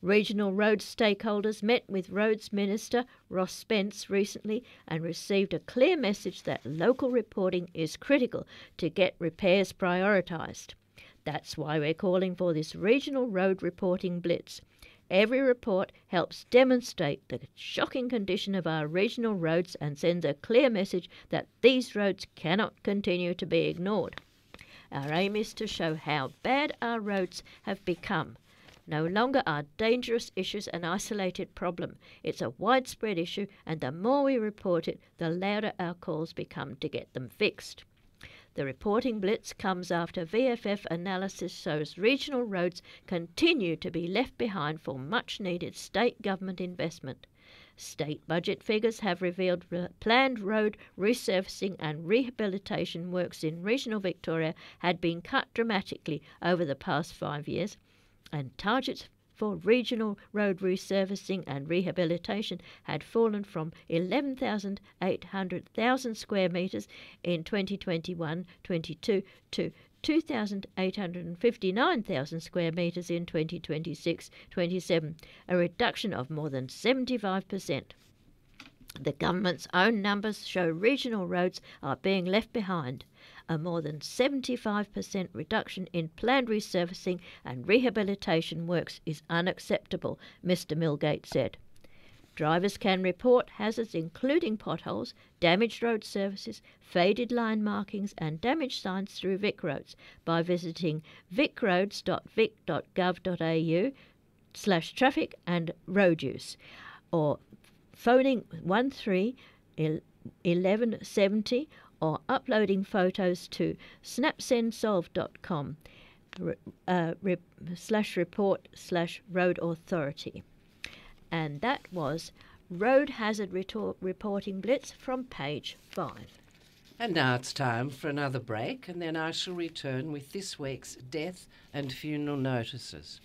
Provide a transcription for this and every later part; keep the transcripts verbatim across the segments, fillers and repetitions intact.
Regional road stakeholders met with Roads Minister Ross Spence recently and received a clear message that local reporting is critical to get repairs prioritised. That's why we're calling for this regional road reporting blitz. Every report helps demonstrate the shocking condition of our regional roads and sends a clear message that these roads cannot continue to be ignored. Our aim is to show how bad our roads have become. No longer are dangerous issues an isolated problem. It's a widespread issue, and the more we report it, the louder our calls become to get them fixed. The reporting blitz comes after V F F analysis shows regional roads continue to be left behind for much-needed state government investment. State budget figures have revealed re- planned road resurfacing and rehabilitation works in regional Victoria had been cut dramatically over the past five years, and targets for regional road resurfacing and rehabilitation had fallen from eleven thousand eight hundred thousand square metres in twenty twenty-one twenty-two to two thousand eight hundred fifty-nine thousand square metres in twenty twenty-six twenty-seven, a reduction of more than seventy-five percent. The government's own numbers show regional roads are being left behind. A more than seventy-five percent reduction in planned resurfacing and rehabilitation works is unacceptable, Mister Milgate said. Drivers can report hazards including potholes, damaged road surfaces, faded line markings and damaged signs through VicRoads by visiting vicroads dot vic dot gov dot a u slash traffic and road use or phoning one three eleven seventy or uploading photos to snapsendsolve dot com uh, re, slash report slash road authority. And that was Road Hazard Retor- Reporting Blitz from page five. And now it's time for another break, and then I shall return with this week's death and funeral notices.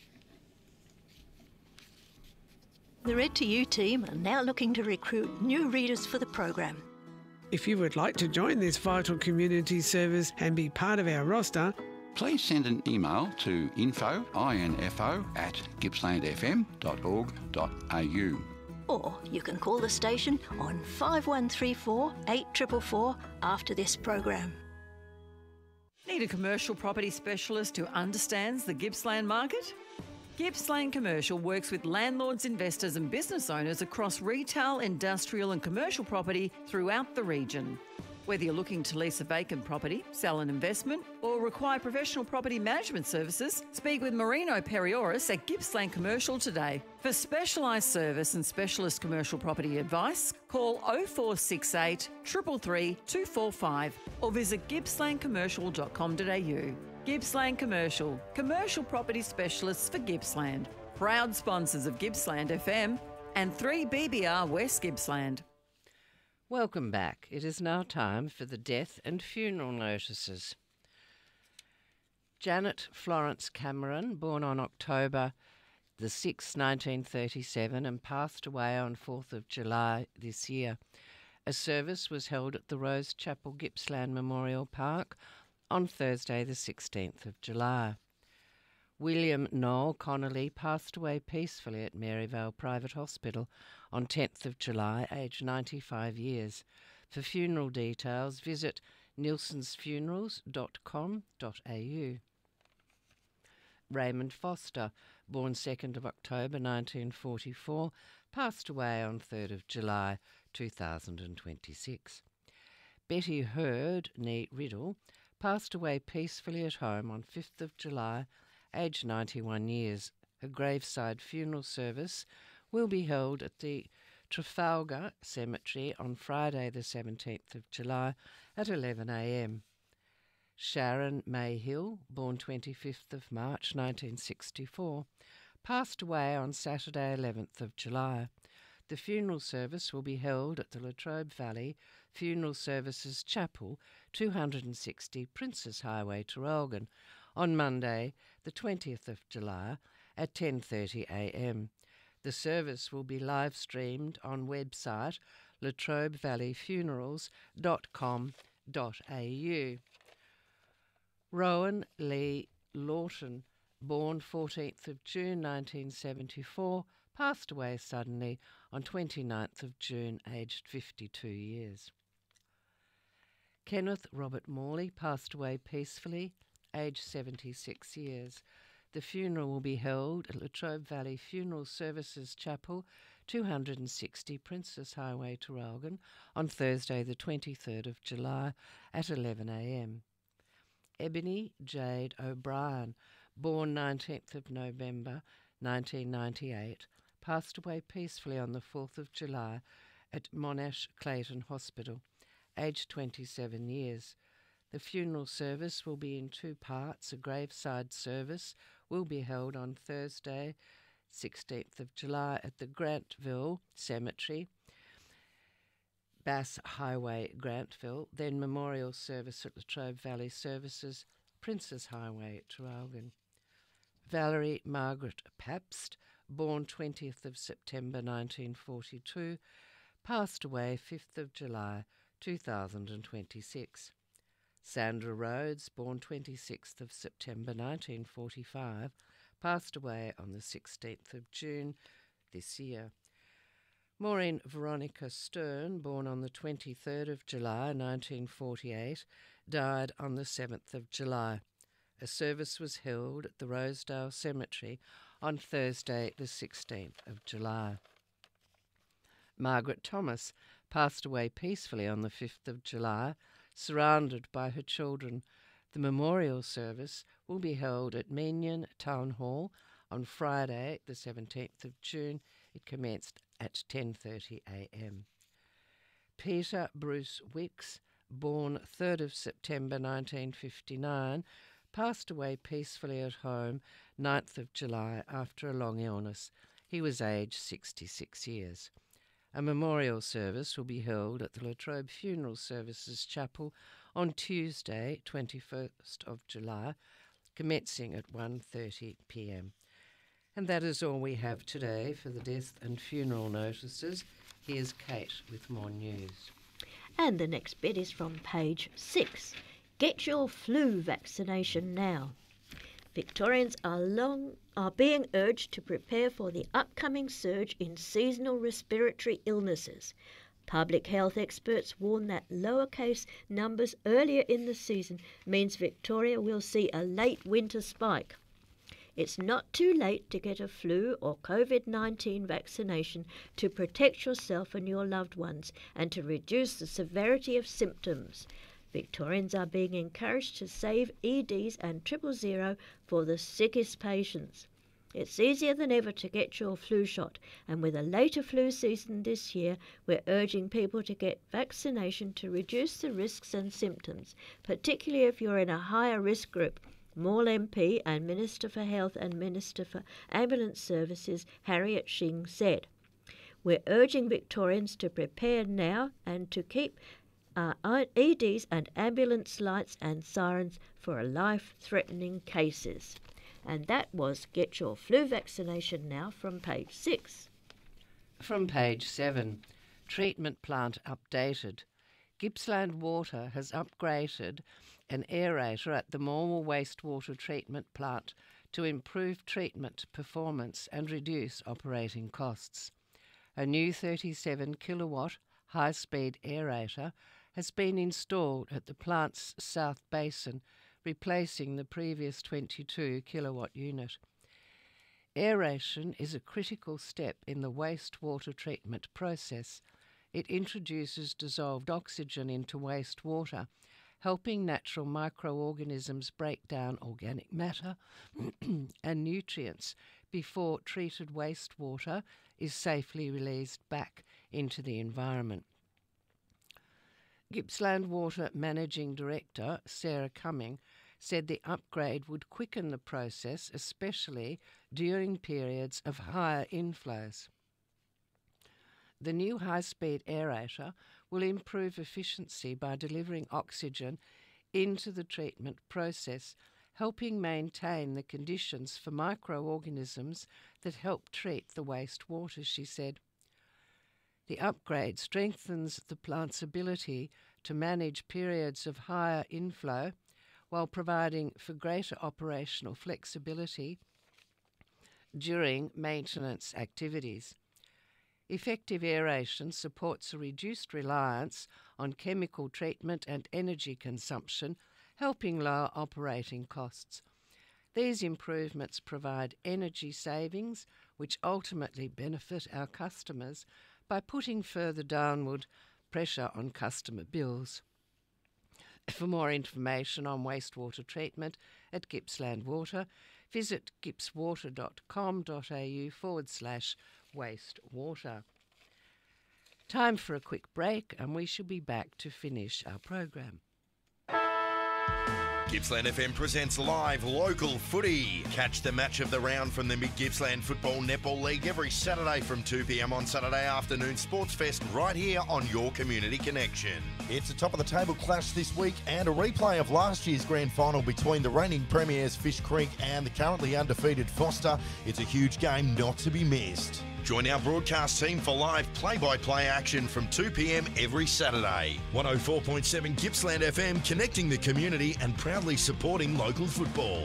The Read to You team are now looking to recruit new readers for the program. If you would like to join this vital community service and be part of our roster, please send an email to info, info at gippsland f m dot org dot a u. Or you can call the station on five one three four, eight four four four after this program. Need a commercial property specialist who understands the Gippsland market? Gippsland Commercial works with landlords, investors and business owners across retail, industrial and commercial property throughout the region. Whether you're looking to lease a vacant property, sell an investment or require professional property management services, speak with Marino Perioris at Gippsland Commercial today. For specialised service and specialist commercial property advice, call oh four six eight, three three three, two four five or visit gippsland commercial dot com dot a u. Gippsland Commercial, commercial property specialists for Gippsland. Proud sponsors of Gippsland F M and three B B R West Gippsland. Welcome back. It is now time for the death and funeral notices. Janet Florence Cameron, born on October the sixth, nineteen thirty-seven and passed away on fourth of July this year. A service was held at the Rose Chapel Gippsland Memorial Park on Thursday the sixteenth of July. William Noel Connolly passed away peacefully at Maryvale Private Hospital on tenth of July, aged ninety-five years. For funeral details, visit nilsons funerals dot com dot a u. Raymond Foster, born second of October nineteen forty-four, passed away on third of July two thousand twenty-six. Betty Hurd, nee Riddle, passed away peacefully at home on fifth of July, aged ninety-one years. Her graveside funeral service will be held at the Trafalgar Cemetery on Friday the seventeenth of July at eleven a m. Sharon May Hill, born twenty-fifth of March nineteen sixty-four, passed away on Saturday eleventh of July. The funeral service will be held at the Latrobe Valley Funeral Services Chapel, two hundred sixty Princes Highway, Traralgon, on Monday the twentieth of July at ten thirty a m. The service will be live streamed on website latrobe valley funerals dot com dot a u. Rowan Lee Lawton, born fourteenth of June nineteen seventy-four, passed away suddenly on twenty-ninth of June, aged fifty-two years. Kenneth Robert Morley passed away peacefully, aged seventy-six years. The funeral will be held at Latrobe Valley Funeral Services Chapel, two hundred sixty Princess Highway, Traralgon, on Thursday the twenty-third of July at eleven a m. Ebony Jade O'Brien, born nineteenth of November nineteen ninety-eight, passed away peacefully on the fourth of July at Monash Clayton Hospital, aged twenty-seven years. The funeral service will be in two parts. A graveside service will be held on Thursday, sixteenth of July at the Grantville Cemetery, Bass Highway, Grantville, then memorial service at Latrobe Valley Services, Princess Highway, Traralgon. Valerie Margaret Pabst, born twentieth of September nineteen forty-two, passed away fifth of July two thousand twenty-six. Sandra Rhodes, born twenty-sixth of September nineteen forty-five, passed away on the sixteenth of June this year. Maureen Veronica Stern, born on the twenty-third of July nineteen forty-eight, died on the seventh of July. A service was held at the Rosedale Cemetery on Thursday the sixteenth of July. Margaret Thomas passed away peacefully on the fifth of July, surrounded by her children. The memorial service will be held at Meenian Town Hall on Friday the seventeenth of June. It commenced at ten thirty a m. Peter Bruce Wicks, born third of September nineteen fifty-nine, passed away peacefully at home ninth of July after a long illness. He was aged sixty-six years. A memorial service will be held at the Latrobe Funeral Services Chapel on Tuesday, twenty-first of July, commencing at one thirty p m. And that is all we have today for the death and funeral notices. Here's Kate with more news. And the next bit is from page six. Get your flu vaccination now. Victorians are long are being urged to prepare for the upcoming surge in seasonal respiratory illnesses. Public health experts warn that lower case numbers earlier in the season means Victoria will see a late winter spike. It's not too late to get a flu or COVID nineteen vaccination to protect yourself and your loved ones and to reduce the severity of symptoms. Victorians are being encouraged to save E Ds and triple zero for the sickest patients. It's easier than ever to get your flu shot, and with a later flu season this year, we're urging people to get vaccination to reduce the risks and symptoms, particularly if you're in a higher risk group. Maule M P and Minister for Health and Minister for Ambulance Services, Harriet Shing, said, "We're urging Victorians to prepare now and to keep Uh, E Ds and ambulance lights and sirens for life-threatening cases." And that was Get Your Flu Vaccination Now from page six. From page seven, treatment plant updated. Gippsland Water has upgraded an aerator at the Morwell Wastewater Treatment Plant to improve treatment performance and reduce operating costs. A new thirty-seven kilowatt high-speed aerator has been installed at the plant's south basin, replacing the previous twenty-two kilowatt unit. Aeration is a critical step in the wastewater treatment process. It introduces dissolved oxygen into wastewater, helping natural microorganisms break down organic matter and nutrients before treated wastewater is safely released back into the environment. Gippsland Water Managing Director Sarah Cumming said the upgrade would quicken the process, especially during periods of higher inflows. The new high-speed aerator will improve efficiency by delivering oxygen into the treatment process, helping maintain the conditions for microorganisms that help treat the wastewater, she said. The upgrade strengthens the plant's ability to manage periods of higher inflow while providing for greater operational flexibility during maintenance activities. Effective aeration supports a reduced reliance on chemical treatment and energy consumption, helping lower operating costs. These improvements provide energy savings, which ultimately benefit our customers by putting further downward pressure on customer bills. For more information on wastewater treatment at Gippsland Water, visit gippswater.com.au forward slash wastewater. Time for a quick break, and we shall be back to finish our program. Gippsland F M presents live local footy. Catch the match of the round from the Mid-Gippsland Football Netball League every Saturday from two p m on Saturday afternoon Sports Fest right here on your Community Connection. It's a top-of-the-table clash this week and a replay of last year's grand final between the reigning premiers Fish Creek and the currently undefeated Foster. It's a huge game not to be missed. Join our broadcast team for live play-by-play action from two p m every Saturday. one oh four point seven Gippsland F M, connecting the community and proudly supporting local football.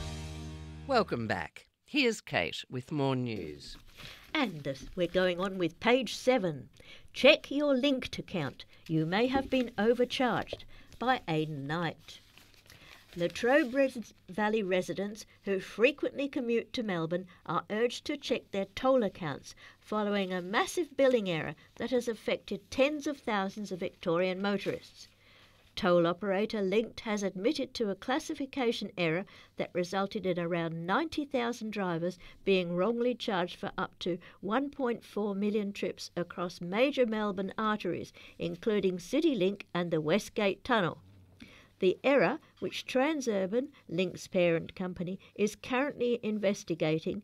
Welcome back. Here's Kate with more news. And this, we're going on with page seven. Check your linked account. You may have been overcharged, by Aidan Knight. Latrobe Res- Valley residents who frequently commute to Melbourne are urged to check their toll accounts following a massive billing error that has affected tens of thousands of Victorian motorists. Toll operator Linked has admitted to a classification error that resulted in around ninety thousand drivers being wrongly charged for up to one point four million trips across major Melbourne arteries, including CityLink and the Westgate Tunnel. The error, which Transurban, Link's parent company, is currently investigating,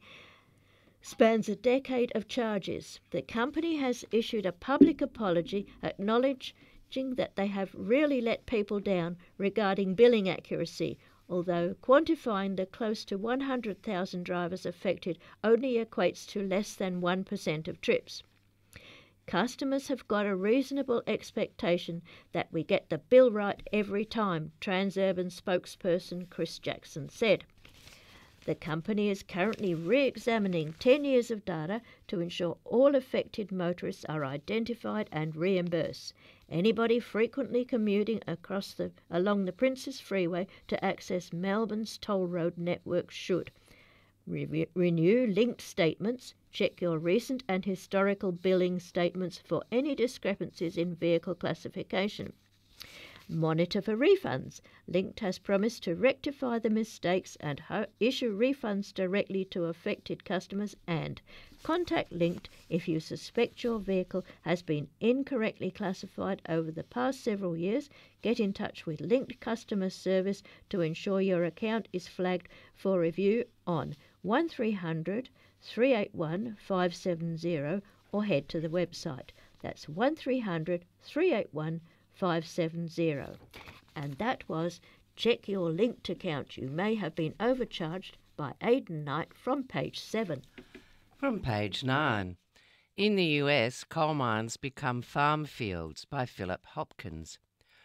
spans a decade of charges. The company has issued a public apology acknowledging that they have really let people down regarding billing accuracy, although quantifying the close to one hundred thousand drivers affected only equates to less than one percent of trips. Customers have got a reasonable expectation that we get the bill right every time, Transurban spokesperson Chris Jackson said. The company is currently re-examining ten years of data to ensure all affected motorists are identified and reimbursed. Anybody frequently commuting across the along the Princes Freeway to access Melbourne's toll road network should Re- renew linked statements, check your recent and historical billing statements for any discrepancies in vehicle classification. Monitor for refunds. Linked has promised to rectify the mistakes and ho- issue refunds directly to affected customers, and contact Linked if you suspect your vehicle has been incorrectly classified over the past several years. Get in touch with Linked Customer Service to ensure your account is flagged for review on one three hundred, three eight one, five seven zero or head to the website. That's one three hundred, three eight one, five seven zero. And that was Check Your Linked Account. You may have been overcharged, by Aidan Knight from page seven. From page nine. In the U S, coal mines become farm fields, by Philip Hopkins.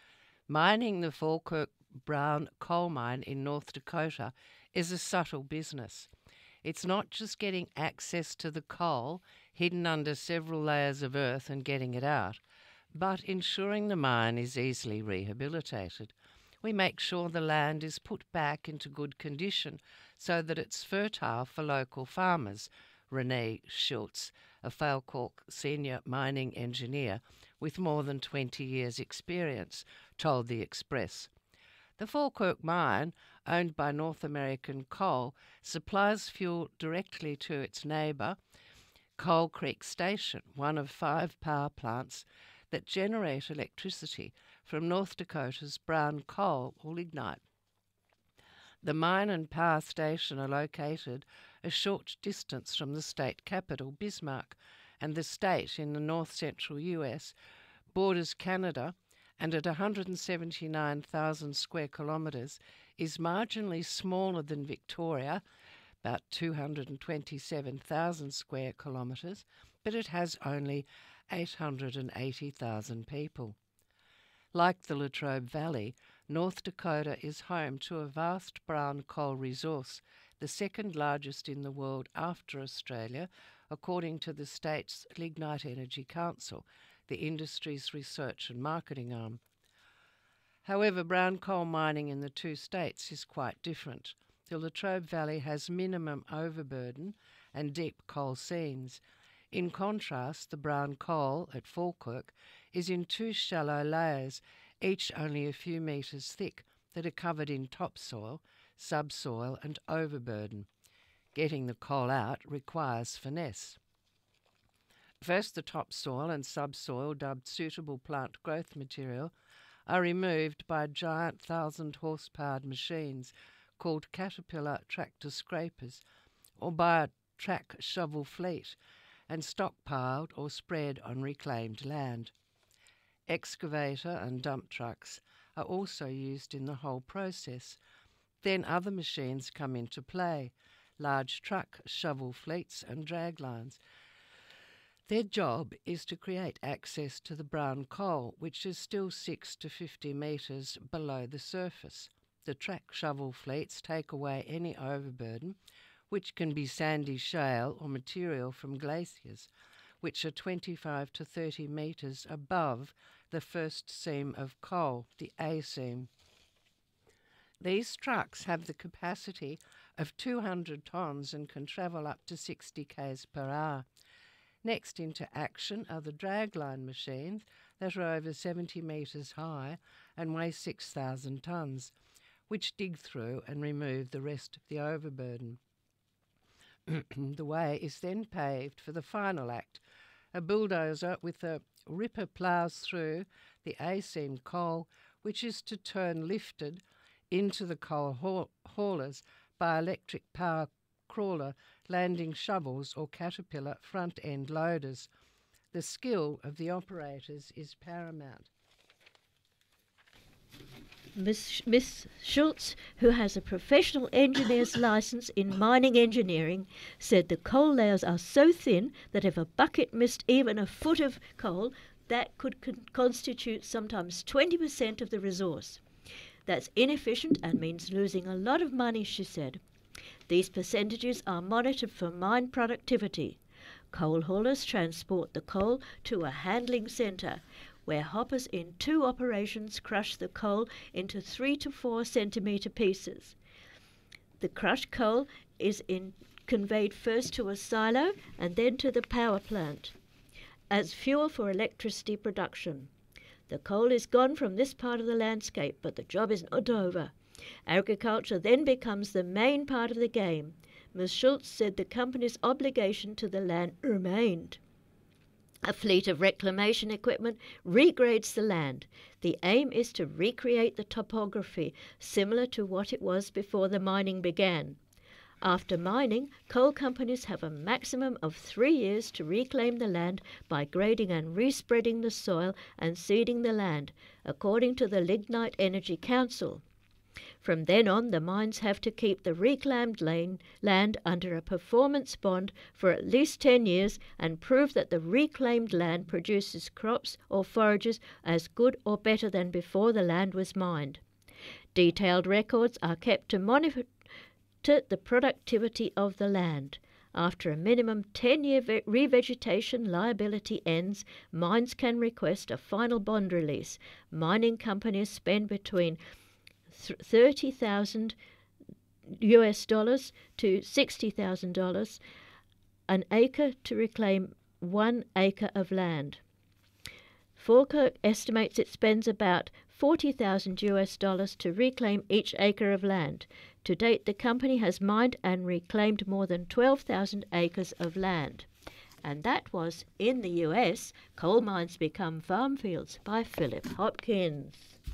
Mining the Falkirk Brown coal mine in North Dakota is a subtle business. It's not just getting access to the coal hidden under several layers of earth and getting it out, but ensuring the mine is easily rehabilitated. We make sure the land is put back into good condition so that it's fertile for local farmers, Renee Schultz, a Falkirk senior mining engineer with more than twenty years' experience, told The Express. The Falkirk mine, owned by North American Coal, supplies fuel directly to its neighbour, Coal Creek Station, one of five power plants that generate electricity from North Dakota's brown coal or lignite. The mine and power station are located a short distance from the state capital, Bismarck, and the state in the north-central U S borders Canada, and at one hundred seventy-nine thousand square kilometres is marginally smaller than Victoria, about two hundred twenty-seven thousand square kilometres, but it has only eight hundred eighty thousand people. Like the Latrobe Valley, North Dakota is home to a vast brown coal resource, the second largest in the world after Australia, according to the state's Lignite Energy Council, the industry's research and marketing arm. However, brown coal mining in the two states is quite different. The Latrobe Valley has minimum overburden and deep coal seams. In contrast, the brown coal at Falkirk is in two shallow layers, each only a few metres thick, that are covered in topsoil, subsoil and overburden. Getting the coal out requires finesse. First, the topsoil and subsoil, dubbed suitable plant growth material, are removed by giant thousand horsepowered machines called Caterpillar tractor scrapers, or by a track shovel fleet, and stockpiled or spread on reclaimed land. Excavator and dump trucks are also used in the whole process. Then other machines come into play, large truck, shovel fleets and drag lines. Their job is to create access to the brown coal, which is still six to fifty metres below the surface. The track shovel fleets take away any overburden, which can be sandy shale or material from glaciers, which are twenty-five to thirty metres above the first seam of coal, the A seam. These trucks have the capacity of two hundred tonnes and can travel up to sixty k's per hour. Next into action are the dragline machines that are over seventy metres high and weigh six thousand tonnes, which dig through and remove the rest of the overburden. The way is then paved for the final act. A bulldozer with a ripper ploughs through the A-seam coal, which is to turn lifted into the coal haul- haulers by electric power crawler, landing shovels or Caterpillar front-end loaders. The skill of the operators is paramount. Miss Miss Schultz, who has a professional engineer's license in mining engineering, said the coal layers are so thin that if a bucket missed even a foot of coal, that could con- constitute sometimes twenty percent of the resource. That's inefficient and means losing a lot of money, she said. These percentages are monitored for mine productivity. Coal haulers transport the coal to a handling centre, where hoppers in two operations crush the coal into three to four centimetre pieces. The crushed coal is in, conveyed first to a silo and then to the power plant as fuel for electricity production. The coal is gone from this part of the landscape, but the job is not over. Agriculture then becomes the main part of the game. Miz Schultz said the company's obligation to the land remained. A fleet of reclamation equipment regrades the land. The aim is to recreate the topography similar to what it was before the mining began. After mining, coal companies have a maximum of three years to reclaim the land by grading and respreading the soil and seeding the land, according to the Lignite Energy Council. From then on, the mines have to keep the reclaimed lane, land under a performance bond for at least ten years and prove that the reclaimed land produces crops or forages as good or better than before the land was mined. Detailed records are kept to monitor the productivity of the land. After a minimum ten-year ve- revegetation liability ends, mines can request a final bond release. Mining companies spend between thirty thousand U S dollars to sixty thousand dollars an acre to reclaim one acre of land. Falkirk estimates it spends about forty thousand U S dollars to reclaim each acre of land. To date, the company has mined and reclaimed more than twelve thousand acres of land. And that was In the U S, Coal Mines Become Farm Fields by Philip Hopkins.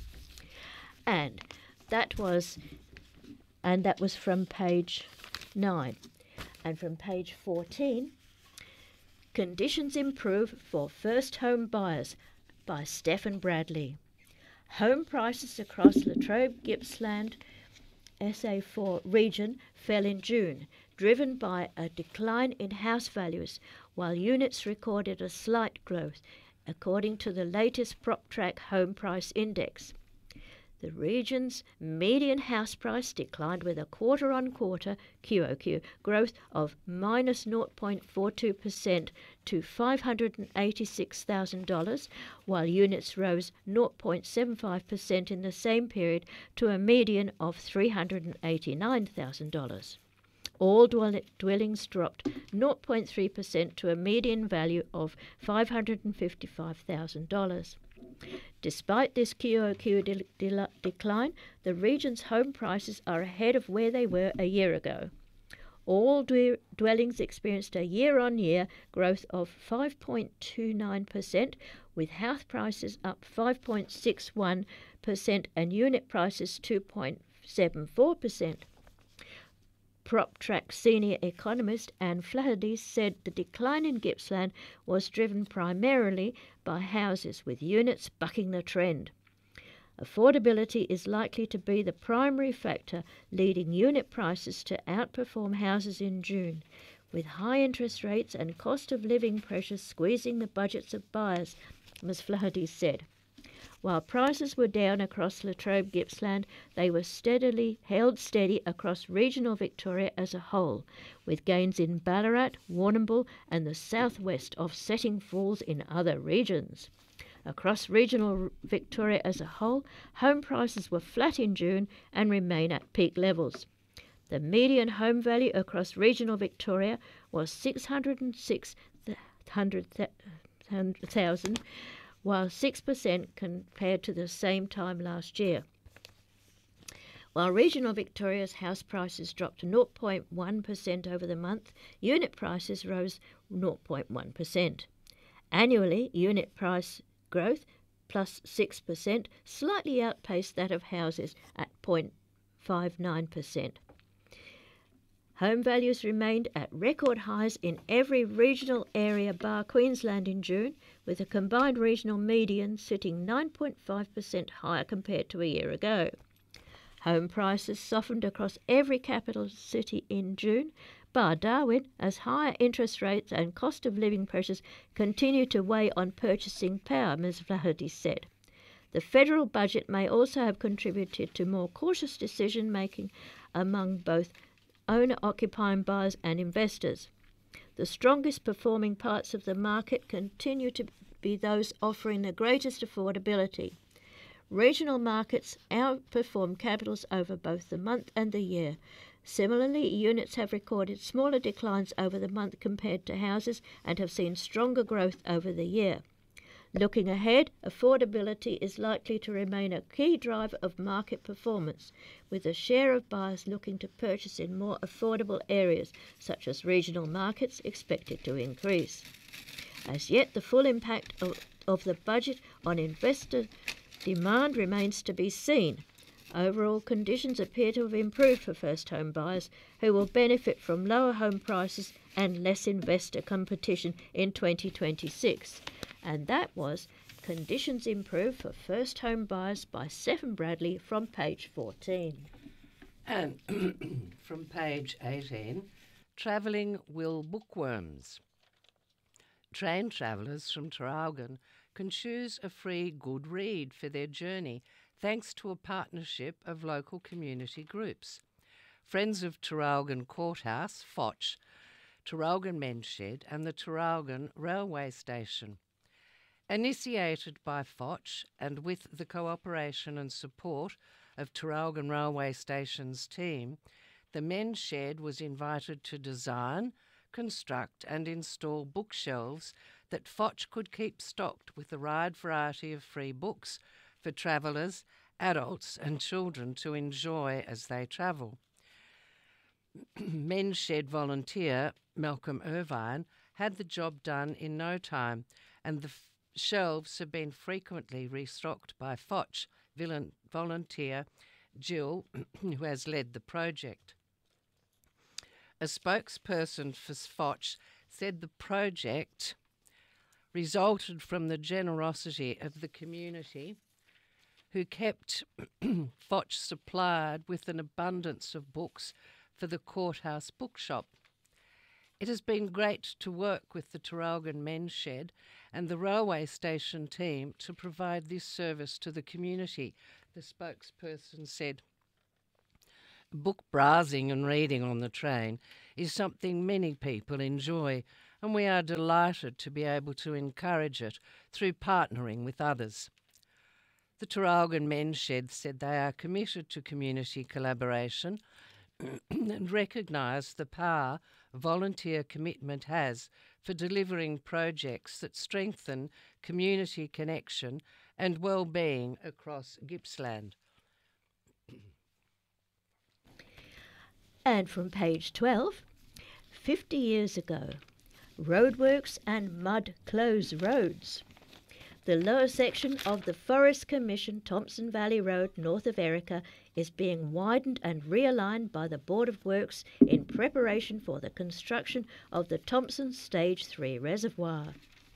And that was and that was from page nine. And from page fourteen, Conditions Improve for First Home Buyers by Stephen Bradley. Home prices across Latrobe, Gippsland, S A four region fell in June, driven by a decline in house values, while units recorded a slight growth, according to the latest PropTrack Home Price Index. The region's median house price declined with a quarter-on-quarter Q O Q growth of minus zero point four two percent to five hundred eighty-six thousand dollars, while units rose zero point seven five percent in the same period to a median of three hundred eighty-nine thousand dollars. All dwellings dropped zero point three percent to a median value of five hundred fifty-five thousand dollars. Despite this Q O Q de- de- decline, the region's home prices are ahead of where they were a year ago. All dwe- dwellings experienced a year-on-year growth of five point two nine percent, with house prices up five point six one percent and unit prices two point seven four percent. PropTrack senior economist Anne Flaherty said the decline in Gippsland was driven primarily by houses, with units bucking the trend. Affordability is likely to be the primary factor leading unit prices to outperform houses in June, with high interest rates and cost of living pressures squeezing the budgets of buyers, Miz Flaherty said. While prices were down across Latrobe Gippsland, they were steadily held steady across regional Victoria as a whole, with gains in Ballarat, Warrnambool and the southwest offsetting falls in other regions. Across regional Victoria as a whole, home prices were flat in June and remain at peak levels. The median home value across regional Victoria was six hundred six thousand, while six percent compared to the same time last year. While regional Victoria's house prices dropped zero point one percent over the month, unit prices rose zero point one percent. Annually, unit price growth, plus six percent, slightly outpaced that of houses at zero point five nine percent. Home values remained at record highs in every regional area bar Queensland in June, with a combined regional median sitting nine point five percent higher compared to a year ago. Home prices softened across every capital city in June, bar Darwin, as higher interest rates and cost of living pressures continue to weigh on purchasing power, Miz Flaherty said. The federal budget may also have contributed to more cautious decision-making among both owner-occupying buyers and investors. The strongest performing parts of the market continue to be those offering the greatest affordability. Regional markets outperform capitals over both the month and the year. Similarly, units have recorded smaller declines over the month compared to houses and have seen stronger growth over the year. Looking ahead, affordability is likely to remain a key driver of market performance, with a share of buyers looking to purchase in more affordable areas, such as regional markets, expected to increase. As yet, the full impact of, of the budget on investor demand remains to be seen. Overall conditions appear to have improved for first-home buyers, who will benefit from lower home prices and less investor competition in twenty twenty-six. And that was Conditions Improve for First Home Buyers by Stephen Bradley from page fourteen. And from page eighteen, Travelling Will Bookworms. Train travellers from Traralgon can choose a free good read for their journey thanks to a partnership of local community groups. Friends of Traralgon Courthouse, F O C H, Traralgon Men's Shed and the Traralgon Railway Station. Initiated by F O C and with the cooperation and support of Traralgon Railway Station's team, the Men's Shed was invited to design, construct and install bookshelves that F O C could keep stocked with a wide variety of free books for travellers, adults and children to enjoy as they travel. Men's Shed volunteer Malcolm Irvine had the job done in no time, and the f- shelves have been frequently restocked by F O C villain volunteer Jill, who has led the project. A spokesperson for F O C said the project resulted from the generosity of the community, who kept F O C supplied with an abundance of books for the Courthouse Bookshop. It has been great to work with the Traralgon Men's Shed and the railway station team to provide this service to the community, The spokesperson said, "Book browsing and reading on the train is something many people enjoy, and we are delighted to be able to encourage it through partnering with others." The Traralgon Men's Shed said they are committed to community collaboration and recognise the power volunteer commitment has for delivering projects that strengthen community connection and well-being across Gippsland. And from page twelve, fifty years ago, roadworks and mud close roads. The lower section of the Forest Commission Thompson Valley Road north of Erica is being widened and realigned by the Board of Works in preparation for the construction of the Thompson Stage three reservoir.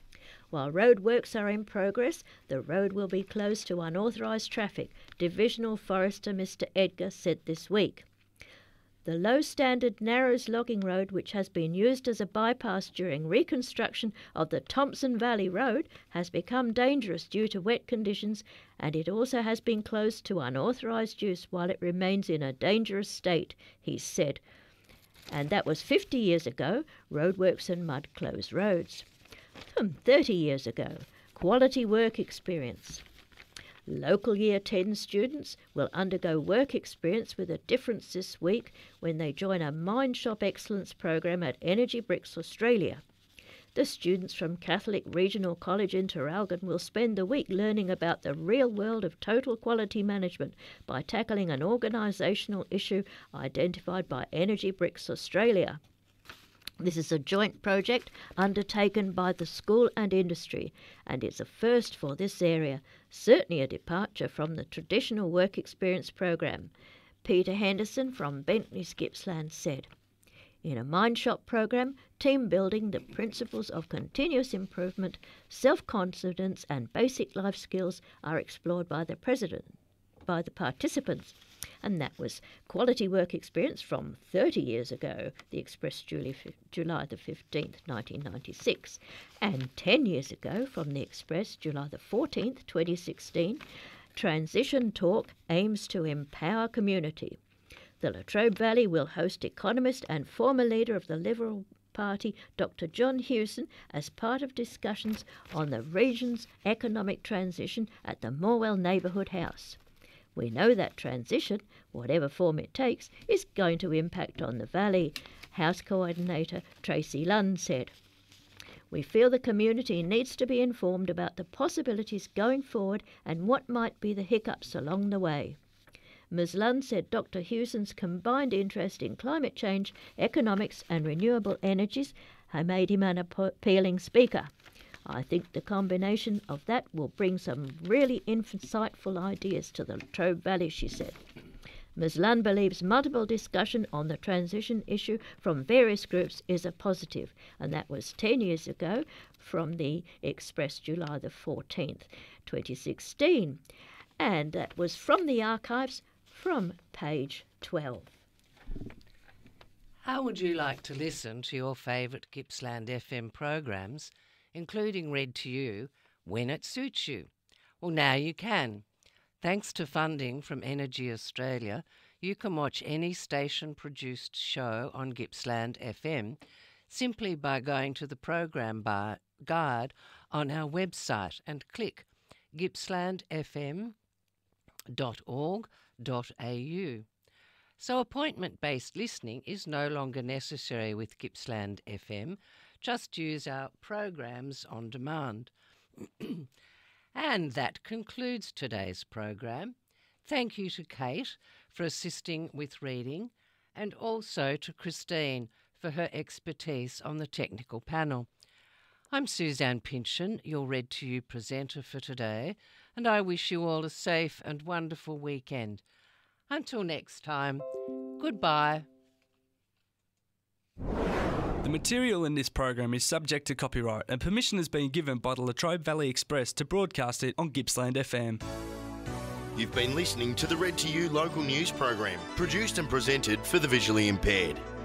While road works are in progress, the road will be closed to unauthorised traffic, Divisional Forester Mister Edgar said this week. The low-standard Narrows logging road, which has been used as a bypass during reconstruction of the Thompson Valley Road, has become dangerous due to wet conditions, and it also has been closed to unauthorised use while it remains in a dangerous state, he said. And that was fifty years ago, roadworks and mud closed roads. Hmm, thirty years ago, quality work experience. Local Year ten students will undergo work experience with a difference this week when they join a Mine Shop Excellence program at Energy Bricks Australia. The students from Catholic Regional College in Traralgon will spend the week learning about the real world of total quality management by tackling an organisational issue identified by Energy Bricks Australia. This is a joint project undertaken by the school and industry, and it's a first for this area, certainly a departure from the traditional work experience program. Peter Henderson from Bentley's Gippsland said, "In a mine shop program, team building, the principles of continuous improvement, self-confidence and basic life skills are explored by the president, by the participants." And that was quality work experience from thirty years ago, the Express July, July the fifteenth, nineteen ninety-six, and ten years ago from the Express, July the fourteenth, twenty sixteen, Transition Talk aims to empower community. The Latrobe Valley will host economist and former leader of the Liberal Party, Doctor John Hewson, as part of discussions on the region's economic transition at the Morwell Neighbourhood House. We know that transition, whatever form it takes, is going to impact on the Valley, House Coordinator Tracy Lunn said. We feel the community needs to be informed about the possibilities going forward and what might be the hiccups along the way. Miz Lunn said Doctor Hewson's combined interest in climate change, economics and renewable energies have made him an appealing speaker. I think the combination of that will bring some really insightful ideas to the Latrobe Valley, she said. Miz Lunn believes multiple discussion on the transition issue from various groups is a positive, and that was ten years ago from the Express, July the fourteenth, twenty sixteen. And that was from the archives from page twelve. How would you like to listen to your favourite Gippsland F M programs, including Read to You, when it suits you? Well, now you can. Thanks to funding from Energy Australia, you can watch any station-produced show on Gippsland F M simply by going to the program bar guide on our website and click gippsland f m dot org dot a u. So appointment-based listening is no longer necessary with Gippsland F M. Just use our programs on demand. And that concludes today's program. Thank you to Kate for assisting with reading, and also to Christine for her expertise on the technical panel. I'm Suzanne Pinchin, your Read to You presenter for today, and I wish you all a safe and wonderful weekend. Until next time, goodbye. The material in this program is subject to copyright, and permission has been given by the Latrobe Valley Express to broadcast it on Gippsland F M. You've been listening to the Read to You local news program, produced and presented for the visually impaired.